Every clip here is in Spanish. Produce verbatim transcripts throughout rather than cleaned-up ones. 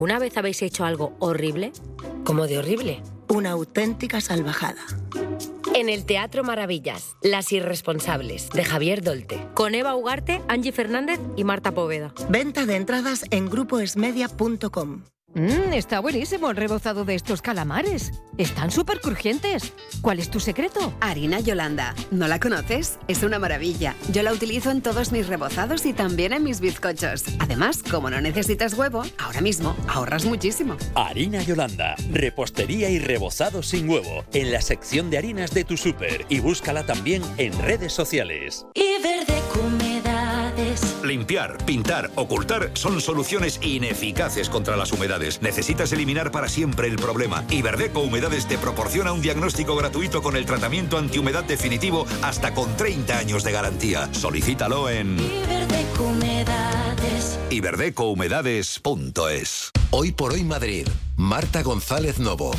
¿Una vez habéis hecho algo horrible? ¿Cómo de horrible? Una auténtica salvajada. En el Teatro Maravillas, Las Irresponsables, de Javier Dolte. Con Eva Ugarte, Angie Fernández y Marta Poveda. Venta de entradas en grupo esmedia punto com. Mmm, está buenísimo el rebozado de estos calamares. Están súper crujientes. ¿Cuál es tu secreto? Harina Yolanda. ¿No la conoces? Es una maravilla. Yo la utilizo en todos mis rebozados y también en mis bizcochos. Además, como no necesitas huevo, ahora mismo ahorras muchísimo. Harina Yolanda. Repostería y rebozado sin huevo. En la sección de harinas de tu súper. Y búscala también en redes sociales. Iberdeco Humedades. Limpiar, pintar, ocultar son soluciones ineficaces contra las humedades. Necesitas eliminar para siempre el problema. Iberdeco Humedades te proporciona un diagnóstico gratuito con el tratamiento antihumedad definitivo hasta con treinta años de garantía. Solicítalo en Iberdeco Humedades. iberdeco humedades punto es. Hoy por hoy Madrid. Marta González Novo.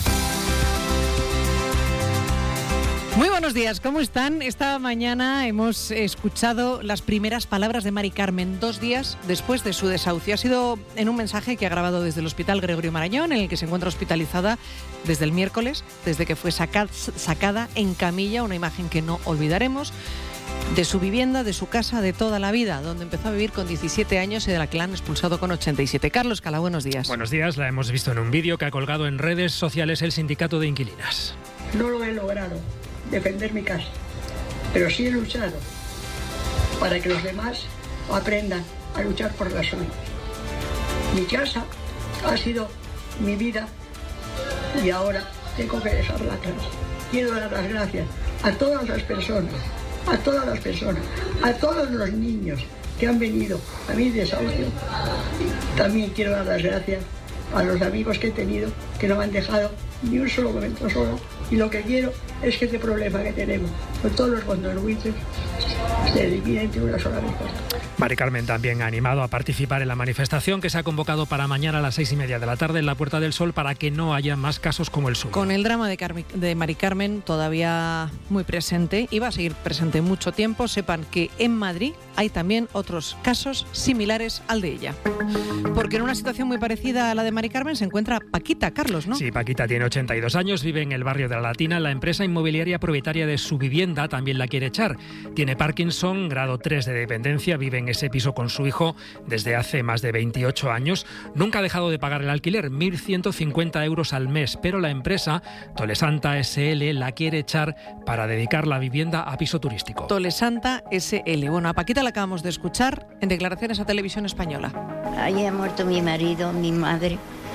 Muy buenos días, ¿cómo están? Esta mañana hemos escuchado las primeras palabras de Mari Carmen, dos días después de su desahucio. Ha sido en un mensaje que ha grabado desde el Hospital Gregorio Marañón, en el que se encuentra hospitalizada desde el miércoles, desde que fue saca- sacada en camilla, una imagen que no olvidaremos, de su vivienda, de su casa, de toda la vida, donde empezó a vivir con diecisiete años y de la que la han expulsado con ochenta y siete. Carlos Cala, buenos días. Buenos días, la hemos visto en un vídeo que ha colgado en redes sociales el Sindicato de Inquilinas. No lo he logrado, defender mi casa, pero sí he luchado para que los demás aprendan a luchar por las suyas. Mi casa ha sido mi vida y ahora tengo que dejarla atrás. Quiero dar las gracias a todas las personas, a todas las personas, a todos los niños que han venido a mi desahucio. También quiero dar las gracias a los amigos que he tenido que no me han dejado ni un solo momento solo. Y lo que quiero es que este problema que tenemos con todos los contribuyentes se elimine de una sola vez. Mari Carmen también ha animado a participar en la manifestación que se ha convocado para mañana a las seis y media de la tarde en la Puerta del Sol para que no haya más casos como el suyo. Con el drama de, Carmi- de Mari Carmen todavía muy presente y va a seguir presente mucho tiempo, sepan que en Madrid hay también otros casos similares al de ella. Porque en una situación muy parecida a la de Mari Carmen se encuentra Paquita, Carlos, ¿no? Sí, Paquita tiene ochenta y dos años, vive en el barrio de La Latina. La empresa inmobiliaria propietaria de su vivienda también la quiere echar. Tiene Parkinson, grado tres de dependencia, vive en ese piso con su hijo desde hace más de veintiocho años. Nunca ha dejado de pagar el alquiler, mil ciento cincuenta euros al mes, pero la empresa Tolesanta ese ele la quiere echar para dedicar la vivienda a piso turístico. Tolesanta ese ele. Bueno, a Paquita la acabamos de escuchar en declaraciones a Televisión Española. Ahí ha muerto mi marido, mi madre,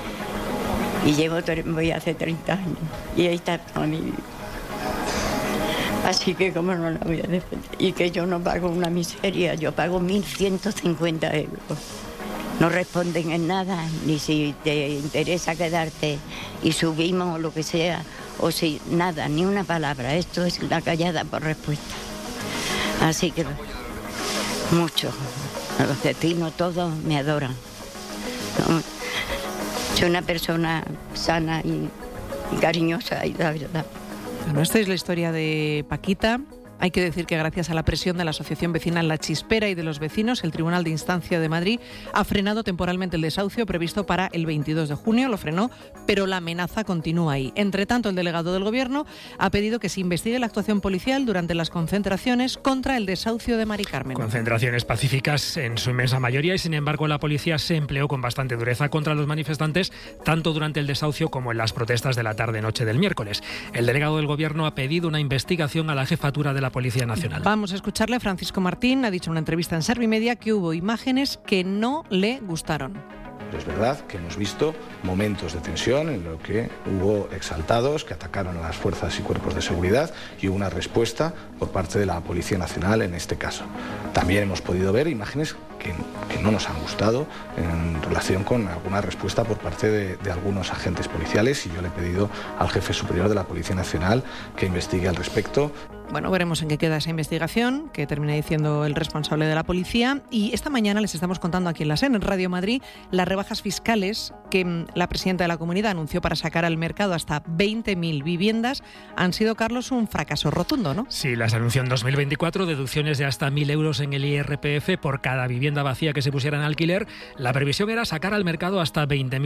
y llevo, voy hace treinta años, y ahí está toda mi vida. Así que como no la voy a defender. Y que yo no pago una miseria, yo pago mil ciento cincuenta euros. No responden en nada, ni si te interesa quedarte y subimos o lo que sea, o si nada, ni una palabra. Esto es la callada por respuesta. Así que mucho. Los vecinos todos me adoran. Soy una persona sana y, y cariñosa, y la verdad. Bueno, esta es la historia de Paquita. Hay que decir que gracias a la presión de la Asociación Vecinal La Chispera y de los vecinos, el Tribunal de Instancia de Madrid ha frenado temporalmente el desahucio previsto para el veintidós de junio. Lo frenó, pero la amenaza continúa ahí. Entre tanto, el delegado del Gobierno ha pedido que se investigue la actuación policial durante las concentraciones contra el desahucio de Mari Carmen. Concentraciones pacíficas en su inmensa mayoría y, sin embargo, la policía se empleó con bastante dureza contra los manifestantes, tanto durante el desahucio como en las protestas de la tarde-noche del miércoles. El delegado del Gobierno ha pedido una investigación a la jefatura de la Policía Nacional. Vamos a escucharle. Francisco Martín ha dicho en una entrevista en Servimedia que hubo imágenes que no le gustaron. Es verdad que hemos visto momentos de tensión en los que hubo exaltados que atacaron a las fuerzas y cuerpos de seguridad y hubo una respuesta por parte de la Policía Nacional en este caso. También hemos podido ver imágenes que, que no nos han gustado en relación con alguna respuesta por parte de, de algunos agentes policiales, y yo le he pedido al jefe superior de la Policía Nacional que investigue al respecto. Bueno, veremos en qué queda esa investigación, que termina diciendo el responsable de la policía. Y esta mañana les estamos contando aquí en la SER, en Radio Madrid, las rebajas fiscales que la presidenta de la comunidad anunció para sacar al mercado hasta veinte mil viviendas han sido, Carlos, un fracaso rotundo, ¿no? Sí, las anunció en dos mil veinticuatro, deducciones de hasta mil euros en el I R P F por cada vivienda vacía que se pusiera en alquiler. La previsión era sacar al mercado hasta veinte mil